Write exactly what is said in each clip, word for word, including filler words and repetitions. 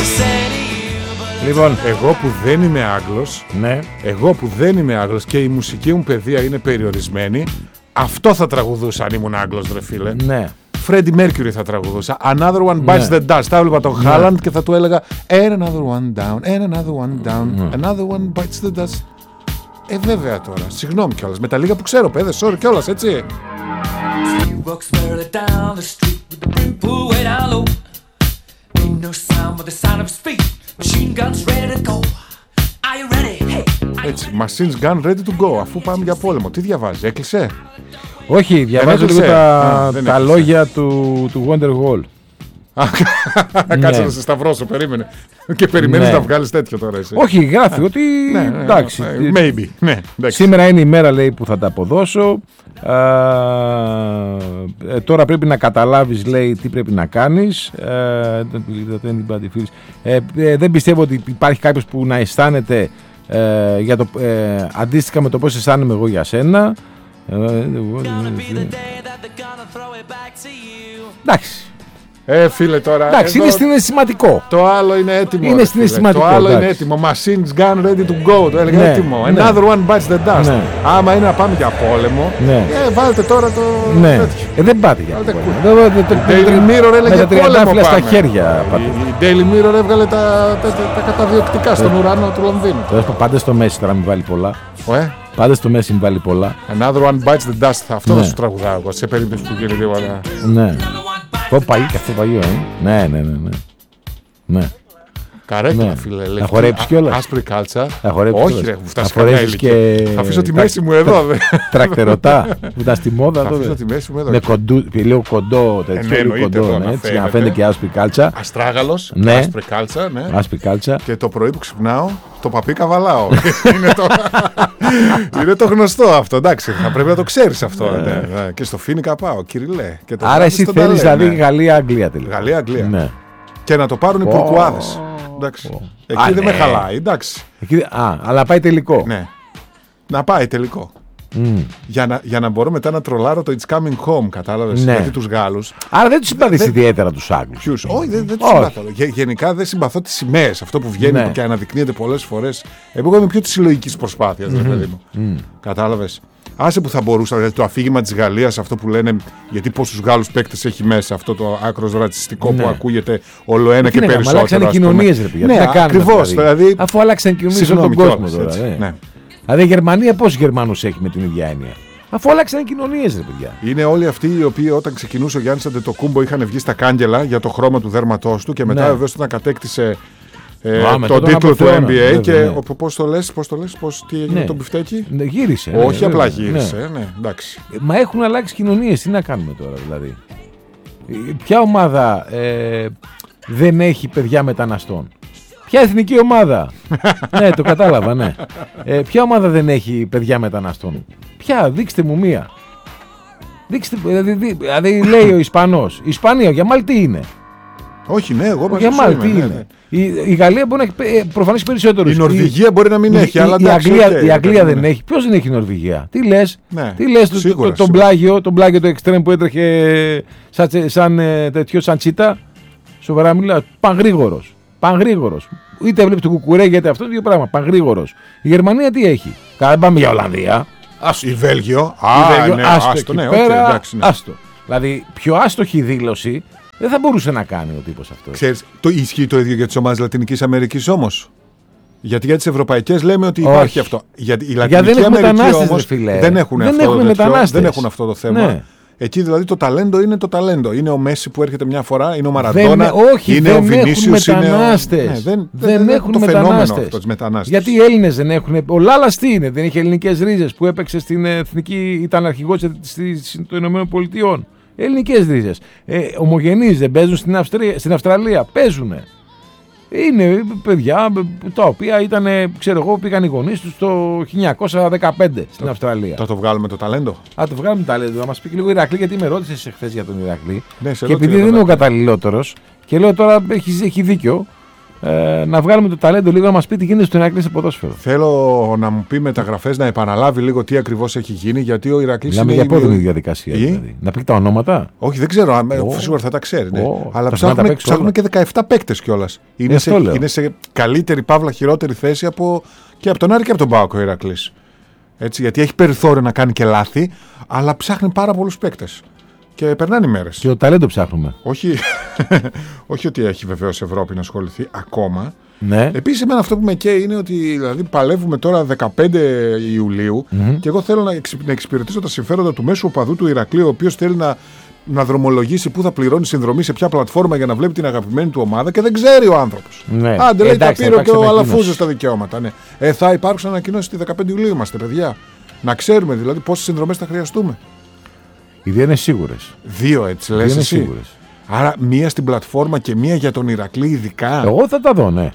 Λοιπόν, εγώ που δεν είμαι Άγγλος, ναι. εγώ που δεν είμαι Άγγλος και η μουσική μου παιδεία είναι περιορισμένη, αυτό θα τραγουδούσα αν ήμουν Άγγλος, ρε φίλε. Ναι. Freddie Mercury θα τραγουδούσα. Another one bites Ναι. the dust. Θα έβλεπα τον Ναι. Haaland και θα του έλεγα And another one down, and another one down, Ναι. another one bites the dust. Ε, βέβαια τώρα. Συγγνώμη κιόλας. Με τα λίγα που ξέρω, παιδε, sorry κιόλας, έτσι. Έτσι, Machines Gun Ready to Go. Αφού πάμε για πόλεμο. Τι διαβάζει, έκλεισε? Όχι, διαβάζω λίγο έκλεισε. τα, Α, δεν τα έκλεισε. λόγια του, του Wonderwall. Κάτσε Ναι. να σε σταυρώσω, περίμενε. Και περιμένεις Ναι. να βγάλεις τέτοιο τώρα εσύ. Όχι, γράφει ότι Ναι, ναι, εντάξει. ναι, maybe. Ναι, εντάξει. Σήμερα είναι η μέρα, λέει, που θα τα αποδώσω. Α, ε, τώρα πρέπει να καταλάβεις, λέει, τι πρέπει να κάνεις. Ε, ε, ε, δεν πιστεύω ότι υπάρχει κάποιος που να αισθάνεται ε, για το, ε, αντίστοιχα με το πώς αισθάνομαι εγώ για σένα. Ε, εντάξει. Ε, φίλε τώρα. Εντάξει, εδώ είναι συναισθηματικό. Το άλλο είναι έτοιμο. Είναι ρε, συναισθηματικό, φίλε. Το άλλο είναι εντάξει. έτοιμο. Machines gun ready to go. Το έλεγα Ναι, έτοιμο. ναι. Another one bites the dust. Ναι. Άμα είναι να πάμε για πόλεμο, Ναι. ε, βάλτε τώρα το. Ναι. τέτοιο. Ε, δεν πάτε για Βάλτε πόλεμο. κου- Δεν- δεν- δεν- Daily Mirror με έλεγε τα πόλεμο τριαντάφυλλα στα πάμε. χέρια πάτε. Η, η Daily Mirror έβγαλε τα, τα, τα, τα καταδιοκτικά στον ουρανό του Λονδίνου. Τώρα πάντε στο Μέση τώρα μην βάλει πολλά. Ε, Πάντε στο Μέση μην βάλει πολλά. Another one bites the dust. Αυτό Ναι. θα σου τραγουδάω εγώ σε περίπτωση που γίνει τίποτα. Ναι. Πω παγί και αυτό παγιό, ε. Ναι, ναι, ναι. ναι. ναι. Καρέκλα, Ναι. φίλε. Θα λευκή, χορέψεις α- κιόλας. Άσπρη κάλτσα. Θα χορέψεις Όχι, κιόλας. ρε, μου φτάσει Θα καμιά χορέψεις ηλικία. και- Θα αφήσω τη τα- μέση μου εδώ. δε. Τρακτερωτά που ήταν στη μόδα Θα αφήσω τότε. τη μέση μου εδώ. Με κοντού, λίγο κοντό, ναι, τέτοιο λίγο εννοείται κοντό, εδώ ναι, να έτσι, για να φαίνεται. φαίνεται και άσπρη κάλτσα. Αστράγαλος, Ναι. άσπρη κάλτσα, ναι. Άσπρη κάλτσα. Και το πρωί που ξυπνάω, το παπί καβαλάω. είναι, το... είναι το γνωστό αυτό, εντάξει. Θα πρέπει να το ξέρεις αυτό. ναι, ναι. Και στο Φίνικα πάω, Κυριλέ. Και το Άρα βράδυ εσύ στον θέλεις Ταλέ, δηλαδή ναι. Γαλλία-Αγγλία τελικά. Γαλλία-Αγγλία. Ναι. Και να το πάρουν οι Πω. πουρκουάδες. Εντάξει. Πω. Εκεί Α, δεν ναι. με χαλάει, εντάξει. Εκεί- Α, αλλά πάει τελικό. Ναι. Να πάει τελικό. Μμ. Για να, για να μπορώ μετά να τρολάρω το It's Coming Home, κατάλαβες. Ναι. Γιατί τους Γάλλους. Άρα δεν τους συμπαθείς δεν- ιδιαίτερα τους Άγγλους. Ποιους. Όχι, δεν, δεν τους Όχι. συμπαθώ. Γε- γενικά δεν συμπαθώ τις σημαίες. Αυτό που βγαίνει Ναι. και αναδεικνύεται πολλές φορές. Εγώ είμαι πιο της συλλογικής προσπάθειας, ρε παιδί μου. Κατάλαβες. Άσε που θα μπορούσα, δηλαδή το αφήγημα της Γαλλίας, αυτό που λένε, γιατί πόσους Γάλλους παίκτες έχει μέσα, αυτό το άκρος ρατσιστικό Ναι. που ακούγεται όλο ένα Τι και να κάνουμε, περισσότερο. αλλάξανε οι ας πούμε. κοινωνίες, ρε παιδιά. Ναι, Τι να κάνουμε, ακριβώς. Δηλαδή, Αφού άλλαξαν οι κοινωνίες όλο συγγνώμη τον κόσμο κιόλας, τώρα. έτσι. ε. Ναι. Δηλαδή η Γερμανία πόσους Γερμανούς έχει με την ίδια έννοια. Αφού άλλαξαν οι κοινωνίες, ρε παιδιά. Είναι όλοι αυτοί οι οποίοι όταν ξεκινούσε ο Γιάννης Αντετοκούμπο είχαν βγει στα κάγκελα για το χρώμα του δέρματός του και μετά Ναι. βεβαίως όταν κατέκτησε ε, Α, μετά τον τον τίτλο του αποθεώνα, N B A βέβαια, και ναι. ο- πώς το λες, πώς το λες, πώς, τι έγινε Ναι. με τον πιφτέκι. Ναι, γύρισε. ναι, Όχι βέβαια, απλά ναι. γύρισε, ναι, εντάξει. Μα έχουν αλλάξει κοινωνίες. Τι να κάνουμε τώρα δηλαδή. Ε, Ποια ομάδα ε, δεν έχει παιδιά μεταναστών. Ποια εθνική ομάδα. Ναι, το κατάλαβα, ναι. Ε, ποια ομάδα δεν έχει παιδιά μεταναστών. Ποια, δείξτε μου μία. Δείξτε, δηλαδή, δι- δηλαδή λέει ο Ισπανός. Η Ισπανία, ο Γιαμάλ τι είναι. Όχι, ναι, εγώ Ο μαζί σου Γιαμάλ είμαι, τι ναι, είναι. ναι. Η, η Γαλλία μπορεί να έχει ε, προφανώς περισσότερους. Η Νορβηγία μπορεί να μην η- έχει, η- αλλά η εντάξει, Αγγλία, οκ, η Αγγλία ναι. δεν έχει. Ποιος δεν έχει η Νορβηγία. Τι λες. Ναι, Τι λες, το- το- σίγουρα, το- τον σίγουρα. πλάγιο, τον πλάγιο το εξτρέμ που έτρεχε σαν, τε- σαν ε, τέτοιο σαν τσίτα. Σοβαρά μιλάω. Παγρήγορος. Παγρήγορος. Είτε βλέπει τον Κουκουρέ, γιατί αυτό είναι το ίδιο πράγμα. Παγρήγορος. Η Γερμανία τι έχει. Καλά, δεν πάμε για Ολλανδία. Η Βέλγιο. Α, Η Βέλγιο, ναι, άστο άστο, εκεί ναι, οκ, πέρα, εντάξει, ναι. άστο. Δηλαδή, πιο άστοχη δήλωση δεν θα μπορούσε να κάνει ο τύπος αυτός. Ξέρεις, το ισχύει το ίδιο για τις ομάδες Λατινικής Αμερικής όμως. Γιατί για τις ευρωπαϊκές λέμε ότι Όχι. υπάρχει αυτό. Γιατί η δεν Λατινική έχουν Αμερική μετανάστες, όμως ρε φίλε. δεν έχουν, Δεν αυτό, έχουν το τέτοιο, μετανάστες. δεν έχουν αυτό το θέμα. Ναι. Εκεί δηλαδή το ταλέντο είναι το ταλέντο. Είναι ο Μέση που έρχεται μια φορά, είναι ο Δεν, Μαραντόνα, όχι, είναι δεν ο Βινίσιους, έχουν είναι ο... μετανάστες. Ναι, δεν, δεν, δεν έχουν το φαινόμενο μετανάστες. αυτό της μετανάστες. Γιατί οι Έλληνες δεν έχουν. Ο Λάλας τι είναι, δεν είχε ελληνικές ρίζες που έπαιξε στην εθνική, ήταν αρχηγός των Ηνωμένων Πολιτειών. Ελληνικές ρίζες. Ε, ομογενείς δεν παίζουν στην, Αυστρία, στην Αυστραλία. Παίζουνε. Είναι παιδιά τα οποία ήταν, ξέρω εγώ, πήγαν οι γονείς τους το χίλια εννιακόσια δεκαπέντε στην Αυστραλία. Θα το βγάλουμε το ταλέντο. Α, το βγάλουμε ταλέντο. Να μας πει και λίγο Ηρακλή, γιατί με ρώτησες εχθές για τον Ηρακλή. Ναι, σε Και ρώτησα επειδή για δεν τον είναι ο Ηρακλή. καταλληλότερος, και λέω τώρα έχει, έχει δίκιο, Ε, να βγάλουμε το ταλέντο λίγο να μας πει τι γίνεται στον Ηρακλή σε ποδόσφαιρο. Θέλω να μου πει μεταγραφές, να επαναλάβει λίγο τι ακριβώς έχει γίνει, γιατί ο Ηρακλής Μιλάμε είναι. για επώδυνη διαδικασία. Δηλαδή. Να πει τα ονόματα. Όχι, δεν ξέρω, oh. σίγουρα θα τα ξέρει. Ναι. Oh. Αλλά ψάχνουμε, ψάχνουμε και δεκαεπτά παίκτες κιόλας. Είναι, ε, σε, είναι σε καλύτερη, παύλα χειρότερη θέση από, και από τον Άρη και από τον ΠΑΟΚ ο Ηρακλής. Έτσι, γιατί έχει περιθώριο να κάνει και λάθη, αλλά ψάχνει πάρα πολλούς παίκτες. Και περνάνε οι μέρες. Και το ταλέντο ψάχνουμε. Όχι, όχι ότι έχει βεβαίως Ευρώπη να ασχοληθεί ακόμα. Ναι. Επίσης, εμένα αυτό που με καίει είναι ότι δηλαδή, παλεύουμε τώρα δεκαπέντε Ιουλίου mm-hmm. και εγώ θέλω να, εξ, να εξυπηρετήσω τα συμφέροντα του μέσου οπαδού του Ηρακλείου, ο οποίος θέλει να, να δρομολογήσει πού θα πληρώνει συνδρομή, σε ποια πλατφόρμα για να βλέπει την αγαπημένη του ομάδα και δεν ξέρει ο άνθρωπος. Ναι. Άντε, λέει, τα πήρε και ο Αλαφούζος τα δικαιώματα. Ναι. Ε, θα υπάρξουν ανακοινώσεις τη δεκαπέντε Ιουλίου είμαστε, παιδιά. Να ξέρουμε δηλαδή πόσες συνδρομές θα χρειαστούμε. Οι δύο είναι σίγουρες. Δύο έτσι λες εσύ. Σίγουρες. Άρα μία στην πλατφόρμα και μία για τον Ηρακλή ειδικά. Εγώ θα τα δω, ναι.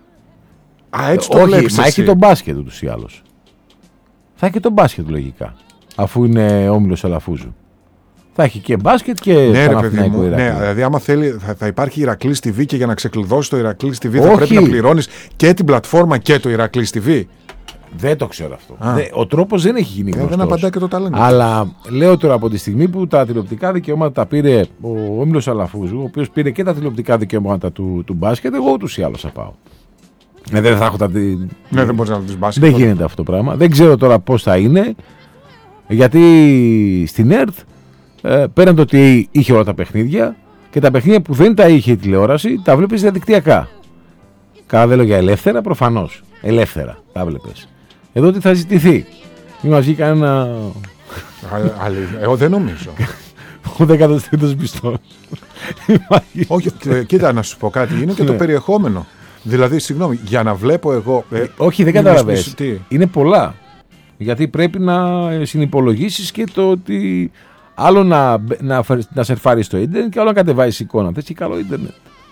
Α, έτσι το Όχι, βλέπεις μα εσύ. έχει τον μπάσκετ ούτως ή άλλως. Θα έχει τον μπάσκετ λογικά. Αφού είναι όμιλος Αλαφούζου. Θα έχει και μπάσκετ και ναι, Παναθηναϊκό Ηρακλή. Ναι, δηλαδή άμα θέλει θα, θα υπάρχει Ηρακλής τι βι και για να ξεκλειδώσει το Ηρακλής τι βι θα πρέπει να πληρώνεις και την πλατφόρμα και το Ηρακλής τι βι. Δεν το ξέρω αυτό. Δε, ο τρόπος δεν έχει γίνει γνωστός. Δεν απαντάει και το ταλέντο. Αλλά λέω τώρα από τη στιγμή που τα τηλεοπτικά δικαιώματα τα πήρε ο όμιλος Αλαφούζου, ο οποίος πήρε και τα τηλεοπτικά δικαιώματα του, του μπάσκετ, εγώ ούτως ή άλλως θα πάω. Ναι, δεν θα έχω τα. Ναι, δεν μπορείς να δεις μπάσκετ. Δεν γίνεται αυτό το πράγμα. Δεν ξέρω τώρα πώς θα είναι. Γιατί στην ΕΡΤ ε, πέραν το ότι είχε όλα τα παιχνίδια και τα παιχνίδια που δεν τα είχε η τηλεόραση τα βλέπεις διαδικτυακά. Καλά δεν λέω για ελεύθερα, προφανώς. Ελεύθερα τα βλέπεις. Εδώ τι θα ζητηθεί. Μην μας βγει κανένα. Εγώ δεν νομίζω. Ο δεκατοστρίτος πιστός. Όχι, κοίτα να σου πω κάτι. Είναι και το περιεχόμενο. Δηλαδή, συγγνώμη, για να βλέπω εγώ. Ε, Όχι, δεν καταλαβαίνεις. Είναι πολλά. Γιατί πρέπει να συνυπολογίσεις και το ότι άλλο να, να, να σερφάρεις το ίντερνετ και άλλο να κατεβάζεις εικόνα. Θες και καλό ίντερνετ.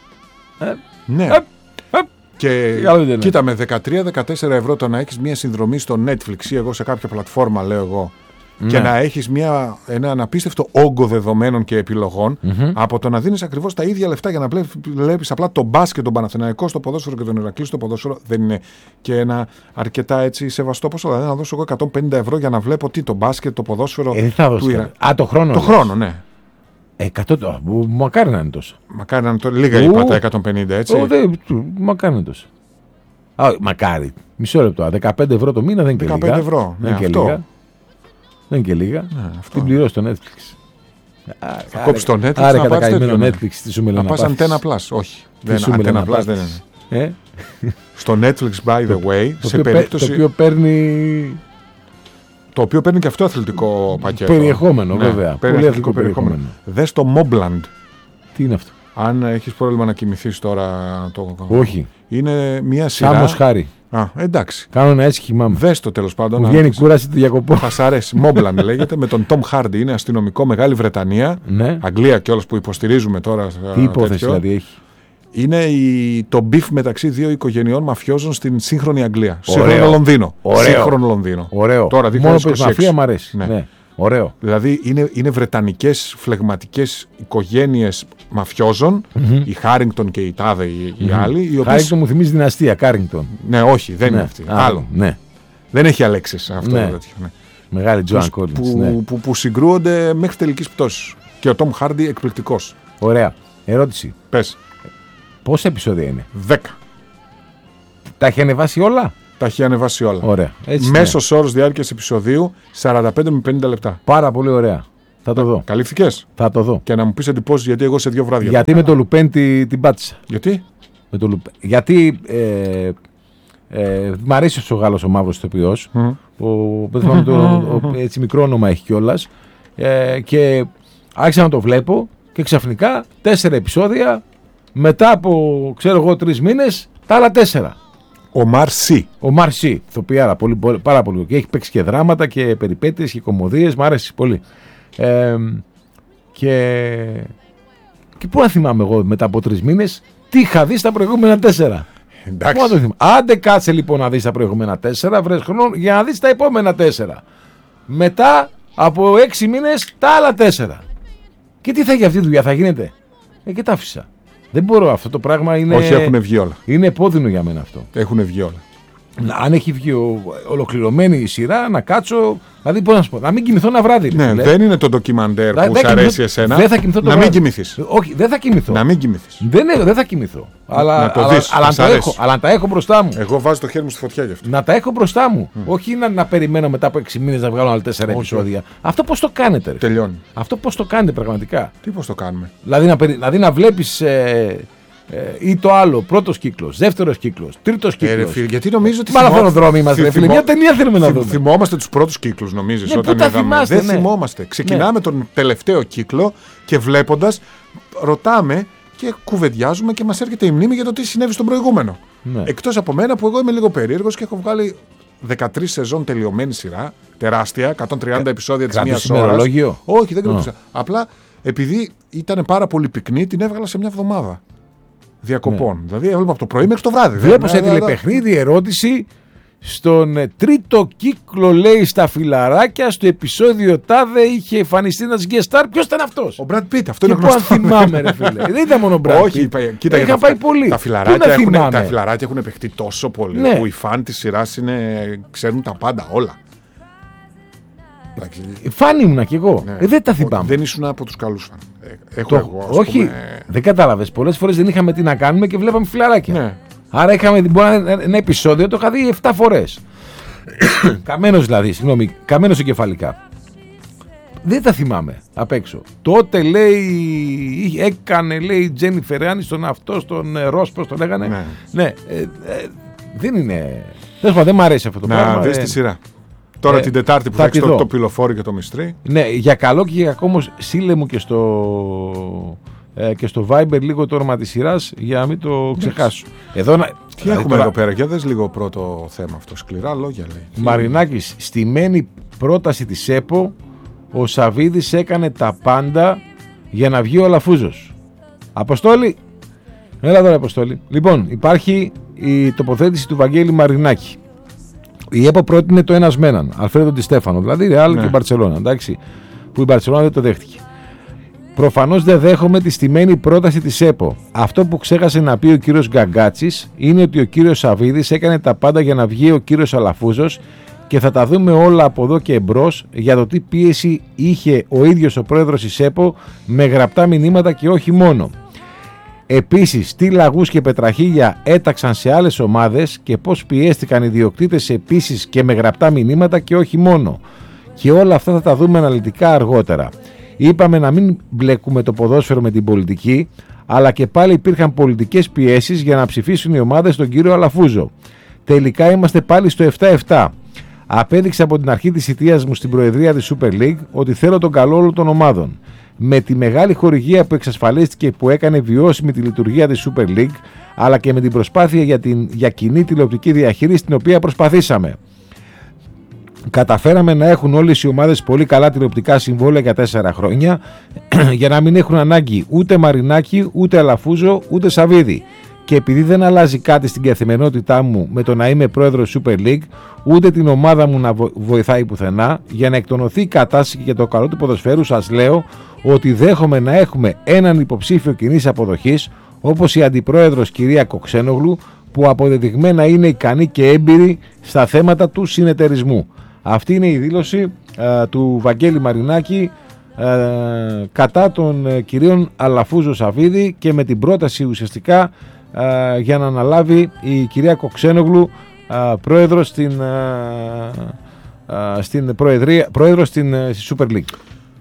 Ε, ναι. Ε, ε, και κοίτα, με δεκατρία με δεκατέσσερα ευρώ το να έχεις μια συνδρομή στο Netflix ή εγώ σε κάποια πλατφόρμα, λέω εγώ, ναι. και να έχεις μια, ένα αναπίστευτο όγκο δεδομένων και επιλογών, mm-hmm. από το να δίνεις ακριβώς τα ίδια λεφτά για να βλέπεις απλά τον μπάσκετ, τον Παναθηναϊκό στο ποδόσφαιρο και τον Ηρακλή στο ποδόσφαιρο, δεν είναι και ένα αρκετά έτσι σεβαστό ποσό. Δηλαδή να δώσω εγώ εκατόν πενήντα ευρώ για να βλέπω τι, το μπάσκετ, το ποδόσφαιρο ε, θα του Ηρακλή. Α, το χρόνο. Το λες. χρόνο, ναι. εκατό, μακάρι να είναι τόσο. Μακάρι να είναι τόσο. Λίγα είπα τα εκατόν πενήντα, έτσι. Ω, δε, μακάρι να είναι τόσο. Α, μακάρι. Μισό λεπτό. δεκαπέντε ευρώ το μήνα δεν είναι και λίγα. δεκαπέντε ευρώ. Δεν είναι ναι, και λίγα. Δεν είναι και λίγα. Ναι, την πληρώσει το Netflix. Θα κόψει το Netflix. Άρα κατακαημένο Netflix τη σου μιλάνε. Να πας Antenna Plus. Όχι. Antenna Plus δεν είναι. Στο Netflix, by the way, σε περίπτωση. Το οποίο παίρνει. Το οποίο παίρνει και αυτό αθλητικό πακέτο. Περιεχόμενο, βέβαια. Πολύ αθλητικό περιεχόμενο. Δες το Mobland. Τι είναι αυτό. Αν έχεις πρόβλημα να κοιμηθείς τώρα. Το... Όχι. Είναι μια σειρά. Σάμος Χάρη. Α, εντάξει. Κάνω ένα έτσι κοιμάμαι. Δες το τέλος πάντων. Μου βγαίνει κούραση του διακοπώ. Θα σ' αρέσει. Mobland λέγεται, με τον Tom Hardy. Είναι αστυνομικό, Μεγάλη Βρετανία. Ναι. Αγγλία κιόλας που υποστηρίζουμε τώρα. Τι υπόθεση τέτοιο. Δηλαδή έχει. Είναι η, το μπιφ μεταξύ δύο οικογενειών μαφιόζων στην σύγχρονη Αγγλία. Ωραίο. Σύγχρονο Λονδίνο. Ωραίο. Σύγχρονο Λονδίνο. Ωραίο. Τώρα, μόνο που μαφία μου αρέσει. Ναι. Ναι. Ωραίο. Δηλαδή είναι, είναι βρετανικές φλεγματικές οικογένειες μαφιόζων, mm-hmm. η Χάρινγκτον και η Τάδε, οι, mm-hmm. οι άλλοι. Οι οποίες... Χάρινγκτον μου θυμίζει δυναστεία, Κάρινγκτον. Ναι, όχι, δεν ναι. είναι αυτή. Α, άλλο. Ναι. Δεν έχει Αλέξης αυτό ναι. το τέτοιο. Ναι. Μεγάλη Τζοάν Κόλλινς. Που, ναι. που, που, που συγκρούονται μέχρι τελικής πτώσης. Και ο Τόμ Χάρντι εκπληκτικός. Ωραία. Ερώτηση. Πες. Πόσα επεισόδια είναι? Δέκα. Τα έχει ανεβάσει όλα? Τα έχει ανεβάσει όλα. Ωραία. Μέσος ναι. όρος διάρκειας επεισοδίου σαράντα πέντε με πενήντα λεπτά. Πάρα πολύ ωραία. Θα το δω. Καλύφθηκες? Θα το δω. Και να μου πεις εντυπώσεις γιατί εγώ σε δύο βράδια. Γιατί με το Λουπέν την, την πάτησα. Γιατί? Με το Λουπέν. Γιατί ε, ε, μ' αρέσει ο Γάλλος ο μαύρος ηθοποιός. Mm. Ο, ο, το, ο, έτσι μικρό όνομα έχει κιόλας. Ε, και άρχισα να το βλέπω και ξαφνικά τέσσερα επεισόδια μετά από ξέρω εγώ τρεις μήνες τα άλλα τέσσερα. Ο Μαρσί. Ο Μαρσί, ηθοποιάρα, πολύ, πάρα πολύ. Και έχει παίξει και δράματα και περιπέτειες και κωμωδίες, μ' άρεσε πολύ. Ε, και, και πού να θυμάμαι εγώ μετά από τρεις μήνες τι είχα δει στα προηγούμενα τέσσερα. Εντάξει. Πού να το θυμάμαι. Άντε κάτσε λοιπόν να δεις τα προηγούμενα τέσσερα, βρες χρόνο για να δεις τα επόμενα τέσσερα. Μετά από έξι μήνες τα άλλα τέσσερα. Και τι θα έχει αυτή η δουλειά, θα γίνεται? Ε, και τα άφησα. Δεν μπορώ, αυτό το πράγμα είναι. Όχι, έχουν βγει όλα. Είναι επώδυνο για μένα αυτό. Έχουν βγει όλα. Να, αν έχει βγει ο, ολοκληρωμένη η σειρά, να κάτσω. Δηλαδή, πώς να σου πω, να μην κοιμηθώ ένα βράδυ. Ναι, λέει. δεν είναι το ντοκιμαντέρ που σου αρέσει εσένα. Δεν θα κοιμηθώ το να βράδυ. μην κοιμηθείς. Όχι, δεν θα κοιμηθώ. Να μην κοιμηθείς. Δεν, δεν θα κοιμηθώ. Αλλά, να το αλλά, δεις, αλλά, θα αλλά, σ' έχω, αλλά να τα έχω μπροστά μου. Εγώ βάζω το χέρι μου στη φωτιά γι' αυτό. Να τα έχω μπροστά μου. Mm. Όχι να, να περιμένω μετά από έξι μήνες να βγάλω άλλα τέσσερα επεισόδια. Όχι. Αυτό πώς το κάνετε, ρε. Τελειώνει. Αυτό πώς το κάνετε πραγματικά. Τι πώς το κάνουμε. Δηλαδή να, δηλαδή, να βλέπεις. Ε, Ε, ή το άλλο, πρώτος κύκλος, δεύτερος κύκλος, τρίτος κύκλος. Ε, φίλε, γιατί νομίζω ότι. Μαραθωνοδρόμοι είμαστε, φίλε. Μια ταινία θέλουμε να δούμε. Θυμόμαστε τους πρώτους κύκλους, νομίζεις. Ναι, όταν τα είδαμε. θυμάστε, Δεν ναι. θυμόμαστε. Ξεκινάμε ναι. τον τελευταίο κύκλο και βλέποντας, ρωτάμε και κουβεντιάζουμε και μας έρχεται η μνήμη για το τι συνέβη στον προηγούμενο. Ναι. Εκτός από μένα που εγώ είμαι λίγο περίεργος και έχω βγάλει δεκατρείς σεζόν τελειωμένη σειρά, τεράστια, εκατόν τριάντα επεισόδια της μίας ώρας. Όχι, δεν κράτησα. Απλά επειδή ήταν πάρα πολύ πυκνή, την έβγαλα σε μια εβδομάδα. Διακοπών. Ναι. Δηλαδή έβλεπα από το πρωί μέχρι το βράδυ. Βλέπω σε τηλεπαιχνίδι ερώτηση στον τρίτο κύκλο, λέει, στα φιλαράκια, στο επεισόδιο τάδε είχε εμφανιστεί ένας guest star. Ποιος ήταν αυτός? Ο Brad Pitt, αυτό είναι γνωστό. γνωστό. Και πού αν θυμάμαι, ρε φίλε. Δεν ήταν μόνο ο Brad Pitt. Όχι, κοίτα, είχα πάει πολύ. Τα φιλαράκια, έχουν, τα φιλαράκια έχουν παιχτεί τόσο πολύ ναι. που οι φαν της σειράς ξέρουν τα πάντα όλα. Φαν ήμουνα κι εγώ. Ναι. Ε, δεν τα θυμάμαι. Δεν ήσουν από τους καλούς φαν. Έχω το... εγώ, όχι, πούμε... δεν κατάλαβες. Πολλές φορές δεν είχαμε τι να κάνουμε και βλέπαμε φιλαράκια. Ναι. Άρα είχαμε ένα, ένα επεισόδιο, το είχα δει εφτά φορές. Καμένος δηλαδή, συγγνώμη, καμένος εγκεφαλικά. Δεν τα θυμάμαι απ' έξω. Τότε λέει, έκανε, λέει η Τζένιφερ Άνιστον αυτό, στον Ρος, πώς το λέγανε. Ναι, ναι ε, ε, δεν είναι. Δεν μ' αρέσει αυτό το να πράγμα. Να δεις ε, τη σειρά. Τώρα ε, την Τετάρτη που θα έχεις το, το πυλοφόρι και το μυστρί. Ναι, για καλό και για κακό όμως στείλε μου και στο, ε, και στο Viber λίγο το όνομα της σειράς για να μην το ξεχάσω. Εδώ να... Τι έχουμε τώρα... εδώ πέρα, για δες λίγο πρώτο θέμα αυτό, σκληρά λόγια λέει. Μαρινάκης, στημένη πρόταση της ΕΠΟ, ο Σαββίδης έκανε τα πάντα για να βγει ο Αλαφούζος. Αποστόλη, έλα τώρα Αποστόλη. Λοιπόν, υπάρχει η τοποθέτηση του Βαγγέλη Μαρινάκη. Η ΕΠΟ πρότεινε το ένας με έναν, Αλφρέντο Ντι Στέφανο, δηλαδή Ρεάλ ναι. και Μπαρτσελώνα, εντάξει, που η Μπαρτσελώνα δεν το δέχτηκε. Προφανώς δεν δέχομαι τη στημένη πρόταση της ΕΠΟ. Αυτό που ξέχασε να πει ο κύριος Γκαγκάτσης είναι ότι ο κύριος Σαββίδης έκανε τα πάντα για να βγει ο κύριος Αλαφούζος και θα τα δούμε όλα από εδώ και εμπρός για το τι πίεση είχε ο ίδιος ο πρόεδρος της ΕΠΟ με γραπτά μηνύματα και όχι μόνο. Επίσης, τι λαγούς και πετραχίλια έταξαν σε άλλες ομάδες και πώς πιέστηκαν οι ιδιοκτήτες επίσης και με γραπτά μηνύματα και όχι μόνο. Και όλα αυτά θα τα δούμε αναλυτικά αργότερα. Είπαμε να μην μπλεκούμε το ποδόσφαιρο με την πολιτική, αλλά και πάλι υπήρχαν πολιτικές πιέσεις για να ψηφίσουν οι ομάδες τον κύριο Αλαφούζο. Τελικά είμαστε πάλι στο επτά επτά. Απέδειξα από την αρχή της θητείας μου στην προεδρία της Super League ότι θέλω τον καλό όλων των ομάδων. Με τη μεγάλη χορηγία που εξασφαλίστηκε που έκανε βιώσιμη τη λειτουργία της Super League, αλλά και με την προσπάθεια για, την, για κοινή τηλεοπτική διαχείριση την οποία προσπαθήσαμε. Καταφέραμε να έχουν όλες οι ομάδες πολύ καλά τηλεοπτικά συμβόλαια για τέσσερα χρόνια για να μην έχουν ανάγκη ούτε Μαρινάκη, ούτε Αλαφούζο, ούτε Σαββίδη. Και επειδή δεν αλλάζει κάτι στην καθημερινότητά μου με το να είμαι πρόεδρος Super League, ούτε την ομάδα μου να βοηθάει πουθενά, για να εκτονωθεί η κατάσταση και για το καλό του ποδοσφαίρου σας λέω ότι δέχομαι να έχουμε έναν υποψήφιο κοινής αποδοχής όπως η αντιπρόεδρος κυρία Κοξένογλου, που αποδεδειγμένα είναι ικανή και έμπειρη στα θέματα του συνεταιρισμού. Αυτή είναι η δήλωση α, του Βαγγέλη Μαρινάκη α, κατά των α, κυρίων Αλαφούζο Σαββίδη και με την πρόταση ουσιαστικά α, για να αναλάβει η κυρία Κοξένογλου α, πρόεδρος στην, α, α, στην προεδρία, πρόεδρος στην, στη Super League.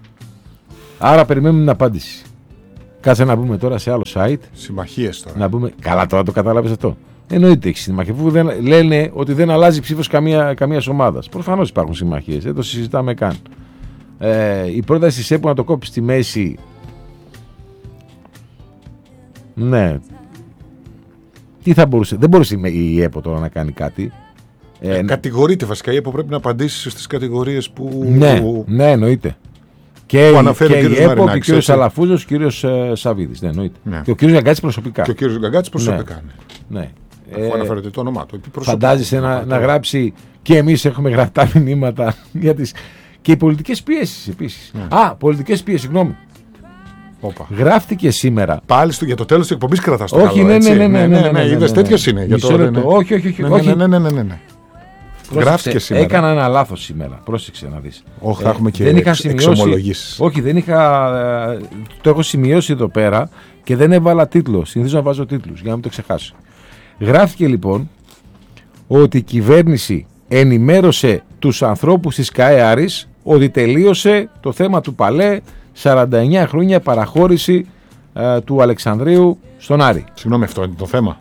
Άρα περιμένουμε την απάντηση. Κάτσε να μπούμε τώρα σε άλλο site. Συμμαχίες τώρα. Να μπούμε... Καλά τώρα το κατάλαβες αυτό. Εννοείται έχει συμμαχία. Δεν... Λένε ότι δεν αλλάζει ψήφος καμία καμίας ομάδας. Προφανώς υπάρχουν συμμαχίες. Δεν το συζητάμε καν. Ε, η πρόταση της ΕΠΟ να το κόψει στη μέση. Ναι. Τι θα μπορούσε. Δεν μπορούσε η ΕΠΟ τώρα να κάνει κάτι. Ε, ε, κατηγορείται βασικά. Η ΕΠΟ πρέπει να απαντήσει στις κατηγορίες που. Ναι, ναι, εννοείται. Και, και η ΕΠΟ και ο κύριος Αλαφούζος και ο κύριος ε, Σαββίδης. Ναι, εννοείται. Ναι. Και ο κύριος Γκαγκάτσης προσωπικά. Και ο κύριος Γκαγκάτσης προσωπικά. Ναι. ναι. Αφού ε, αναφέρεται το όνομά του. Φαντάζεσαι να, να γράψει και εμείς έχουμε γραφτά μηνύματα για τις... και οι πολιτικές πιέσεις επίσης. Ναι. Α, πολιτικές πιέσεις, συγγνώμη. Όπα. Γράφτηκε σήμερα. Πάλι στο, για το τέλος της εκπομπής κρατάς το Όχι, καλό, ναι, έτσι. ναι, ναι, ναι, ναι, ναι, είδες, ναι, ναι. τέτοιος είναι. Για Μισό το, ναι, λεπτό. ναι. Όχι, όχι, όχι. Ναι, όχι. ναι, ναι, ναι, ναι, ναι, ναι. Γράφτηκε σήμερα. Έκανα ένα λάθος σήμερα. Πρόσεξε να δεις. Όχι, θα έχουμε και δεν είχα εξ, σημειώσει, εξομολογήσεις. Όχι, δεν είχα. ε, Το έχω σημειώσει εδώ πέρα και δεν έβαλα τίτλο. Συνήθως να βάζω τίτλους για να μην το ξεχάσω. Γράφτηκε λοιπόν ότι η κυβέρνηση ενημέρωσε τους ανθρώπους της ΚΑΕ Άρης ότι τελείωσε το θέμα του Παλέ, σαράντα εννέα χρόνια παραχώρηση ε, του Αλεξανδρίου στον Άρη. Συγγνώμη, αυτό είναι το θέμα.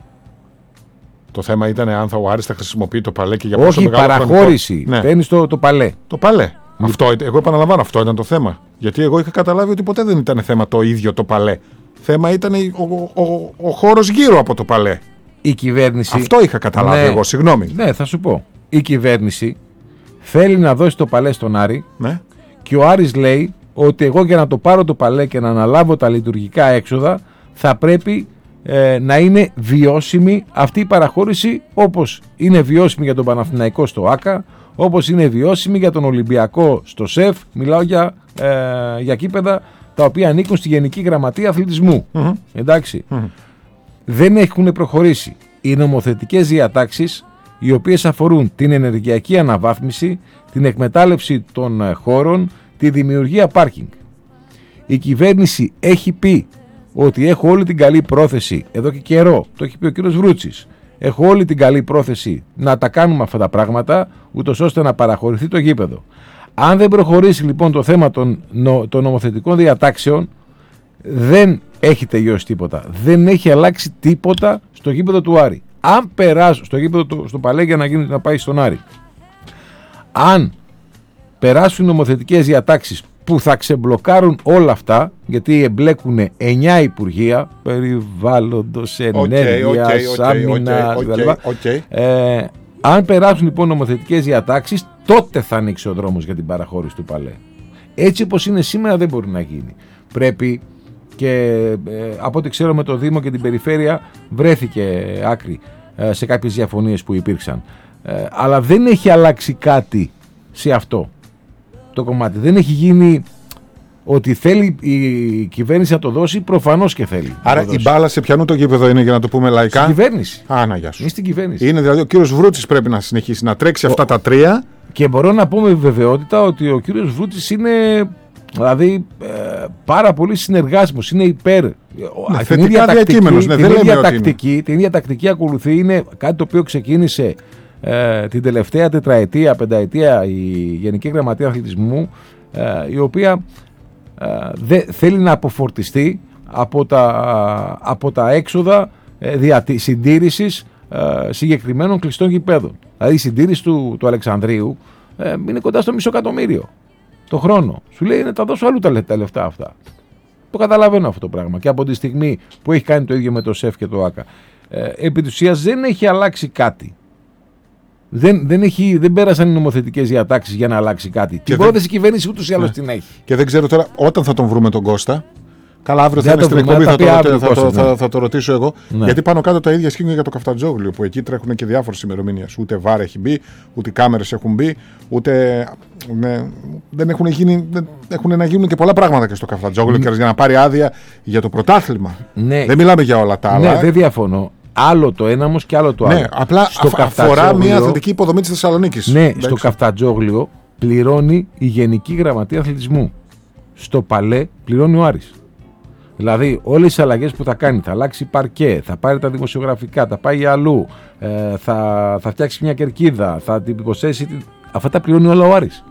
Το θέμα ήταν αν θα ο Άρης θα χρησιμοποιεί το Παλέ και για πόσο Όχι, μεγάλο παραχώρηση. χρονικό... Ναι. Παίρνεις το, το Παλέ. Το Παλέ. Αυτό, εγώ επαναλαμβάνω, αυτό ήταν το θέμα. Γιατί εγώ είχα καταλάβει ότι ποτέ δεν ήταν θέμα το ίδιο το Παλέ. Θέμα ήταν ο, ο, ο, ο χώρος γύρω από το Παλέ. Η κυβέρνηση. Αυτό είχα καταλάβει ναι, εγώ, συγγνώμη. Ναι, θα σου πω. Η κυβέρνηση θέλει να δώσει το Παλέ στον Άρη Ναι. και ο Άρης λέει ότι εγώ για να το πάρω το Παλέ και να αναλάβω τα λειτουργικά έξοδα θα πρέπει ε, να είναι βιώσιμη αυτή η παραχώρηση, όπως είναι βιώσιμη για τον Παναθηναϊκό στο ΆΚΑ, όπως είναι βιώσιμη για τον Ολυμπιακό στο ΣΕΦ. Μιλάω για, ε, για κήπεδα τα οποία ανήκουν στη Γενική Γραμματεία Αθλητισμού. Mm-hmm. Εντάξει. Mm-hmm. Δεν έχουν προχωρήσει οι νομοθετικές διατάξεις οι οποίες αφορούν την ενεργειακή αναβάθμιση, την εκμετάλλευση των χώρων, τη δημιουργία πάρκινγκ. Η κυβέρνηση έχει πει ότι έχω όλη την καλή πρόθεση, εδώ και καιρό, το έχει πει ο κύριος Βρούτσης, έχω όλη την καλή πρόθεση να τα κάνουμε αυτά τα πράγματα, ούτως ώστε να παραχωρηθεί το γήπεδο. Αν δεν προχωρήσει λοιπόν το θέμα των, νο, των νομοθετικών διατάξεων, δεν έχει τελειώσει τίποτα. Δεν έχει αλλάξει τίποτα στο γήπεδο του Άρη. Αν περάσω στο γήπεδο του, στο Παλέ για να, γίνει, να πάει στον Άρη, αν περάσουν νομοθετικές διατάξεις που θα ξεμπλοκάρουν όλα αυτά, γιατί εμπλέκουν εννιά υπουργεία, περιβάλλοντος, ενέργειας, okay, okay, άμυνας, okay, κτλ. okay, okay. Ε, αν περάσουν λοιπόν νομοθετικές διατάξεις, τότε θα ανοίξει ο δρόμος για την παραχώρηση του Παλέ. Έτσι όπως είναι σήμερα δεν μπορεί να γίνει. Πρέπει και ε, από ό,τι ξέρω με το Δήμο και την Περιφέρεια βρέθηκε άκρη ε, σε κάποιες διαφωνίες που υπήρξαν. Ε, αλλά δεν έχει αλλάξει κάτι σε αυτό το κομμάτι. Δεν έχει γίνει ότι θέλει η κυβέρνηση να το δώσει, προφανώς και θέλει. Άρα η μπάλα σε ποιανού το γήπεδο είναι, για να το πούμε λαϊκά? Στην κυβέρνηση. Α, να, γεια σου. Είναι στην κυβέρνηση. Είναι δηλαδή ο κύριος Βρούτσης πρέπει να συνεχίσει να τρέξει ο... αυτά τα τρία. Και μπορώ να πω με βεβαιότητα ότι ο κύριος Βρούτσης είναι, δηλαδή, ε, πάρα πολύ συνεργάσιμος, είναι υπέρ. Ναι, την ίδια τακτική, ναι, την, ίδια τακτική, την ίδια τακτική ακολουθεί, είναι κάτι το οποίο ξεκίνησε ε, την τελευταία τετραετία, πενταετία η Γενική Γραμματεία Αθλητισμού, ε, η οποία ε, δε, θέλει να αποφορτιστεί από τα, από τα έξοδα ε, διατη, συντήρησης ε, συγκεκριμένων κλειστών γηπέδων. Δηλαδή η συντήρηση του, του Αλεξανδρίου ε, είναι κοντά στο μισό εκατομμύριο το χρόνο. Σου λέει να τα δώσω αλλού τα, τα λεφτά αυτά. Το καταλαβαίνω αυτό το πράγμα. Και από τη στιγμή που έχει κάνει το ίδιο με το ΣΕΦ και το ΆΚΑ, ε, επί της ουσίας δεν έχει αλλάξει κάτι. Δεν, δεν, έχει, δεν πέρασαν οι νομοθετικές διατάξεις για να αλλάξει κάτι. Και την δεν... πρόθεση κυβέρνηση ούτως ή άλλως ναι. την έχει. Και δεν ξέρω τώρα, όταν θα τον βρούμε τον Κώστα. Καλά, αύριο θα είναι στην εκπομπή, θα, θα, θα, θα, θα, θα το ρωτήσω εγώ. Ναι. Γιατί πάνω κάτω τα ίδια ισχύουν για το Καφτατζόγλιο, που εκεί τρέχουν και διάφορες ημερομηνίες. Ούτε βάρ έχει μπει, ούτε κάμερες έχουν μπει, ούτε. Ναι, δεν έχουν, γίνει, δεν έχουν να γίνουν και πολλά πράγματα και στο Καφτατζόγλιο mm. και για να πάρει άδεια για το πρωτάθλημα. Ναι. Δεν μιλάμε για όλα τα άλλα. Ναι, δεν διαφωνώ. Άλλο το ένα όμως και άλλο το άλλο. Ναι, απλά στο α, αφορά μια αθλητική υποδομή της Θεσσαλονίκης. Ναι, εντάξει. Στο Καφτατζόγλιο πληρώνει η Γενική Γραμματεία Αθλητισμού. Στο Παλέ πληρώνει ο Άρης. Δηλαδή, όλες τις αλλαγές που θα κάνει, θα αλλάξει παρκέ, θα πάρει τα δημοσιογραφικά, θα πάει αλλού, ε, θα, θα φτιάξει μια κερκίδα, θα την υποσθέσει. Αυτά τα πληρώνει όλα ο Άρης.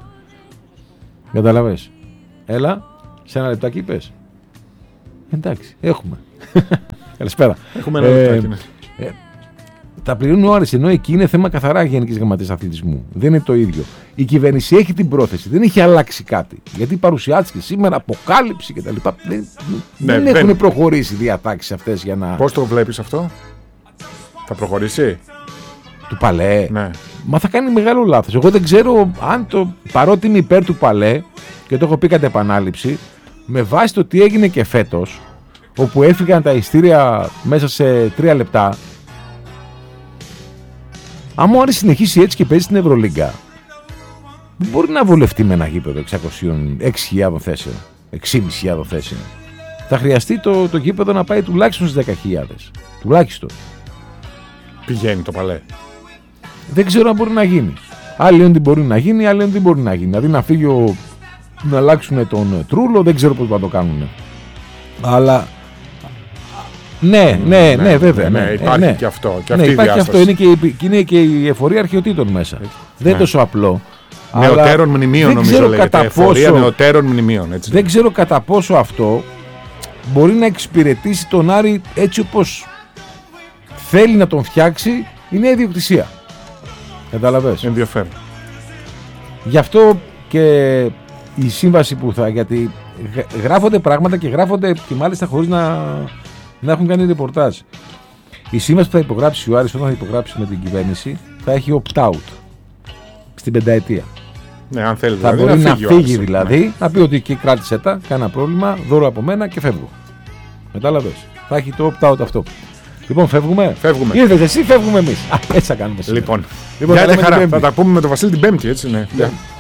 Καταλαβες. Έλα, σε ένα λεπτάκι πες. Εντάξει, έχουμε. Καλησπέρα. Έχουμε ένα λεπτάκι, ναι. Ε, ε, τα πληρώνει ο Άρης, ενώ εκεί είναι θέμα καθαρά Γενικής Γραμματείας Αθλητισμού. Δεν είναι το ίδιο. Η κυβέρνηση έχει την πρόθεση, δεν έχει αλλάξει κάτι. Γιατί παρουσιάστηκε σήμερα αποκάλυψη κτλ. Δεν, ναι, δεν έχουν προχωρήσει οι διατάξεις αυτές για να. Πώς το βλέπεις αυτό, θα προχωρήσει? Του Παλέ. Ναι. Μα θα κάνει μεγάλο λάθος. Εγώ δεν ξέρω αν το. Παρότι είμαι υπέρ του Παλέ και το έχω πει κατά επανάληψη, με βάση το τι έγινε και φέτος, όπου έφυγαν τα ειστήρια μέσα σε τρία λεπτά. Αν ο Άρης συνεχίσει έτσι και παίζει στην Ευρωλίγκα, δεν μπορεί να βολευτεί με ένα γήπεδο έξι χιλιάδες θέσεων, έξι χιλιάδες θέσεων. θα χρειαστεί το, το γήπεδο να πάει τουλάχιστον στις δέκα χιλιάδες. Τουλάχιστον. Πηγαίνει το παλέ. Δεν ξέρω αν μπορεί να γίνει. Άλλοι λένε ότι μπορεί να γίνει, άλλοι λένε ότι δεν μπορεί να γίνει. Δηλαδή να φύγει ο, να αλλάξουν τον Τρούλο, δεν ξέρω πώς θα το κάνουν. Αλλά. Ναι, ναι, ναι, ναι βέβαια. Ναι, ναι, υπάρχει ναι. και αυτό. Και ναι, αυτή υπάρχει η αυτό. Είναι και, η, είναι και η εφορία αρχαιοτήτων μέσα. Ναι. Δεν είναι τόσο απλό. Νεωτέρων μνημείων, νομίζω λέγεται. Εφορία πόσο, νεωτέρων μνημείων. Έτσι. Δεν ξέρω κατά πόσο αυτό μπορεί να εξυπηρετήσει τον Άρη έτσι όπως θέλει να τον φτιάξει η νέα ιδιοκτησία. Καταλαβες. Ενδιαφέρον. Γι' αυτό και η σύμβαση που θα. Γιατί γράφονται πράγματα και γράφονται και μάλιστα χωρίς να, να έχουν κάνει ρεπορτάζ. Η σύμβαση που θα υπογράψει ο Άρης όταν θα υπογράψει με την κυβέρνηση θα έχει opt-out στην πενταετία. Ναι, αν θέλει, θα δηλαδή, μπορεί να φύγει, να φύγει δηλαδή, ναι. να πει ότι εκεί κράτησε τα, κανένα πρόβλημα, δώρο από μένα και φεύγω. Κατάλαβες. Θα έχει το opt-out αυτό. Λοιπόν, φεύγουμε. Φεύγουμε. Ήρθες εσύ, φεύγουμε εμείς. Α, έτσι θα κάνουμε σήμερα. Λοιπόν, λοιπόν για χαρά. Θα τα πούμε με τον Βασίλη την Πέμπτη, έτσι, ναι. Yeah.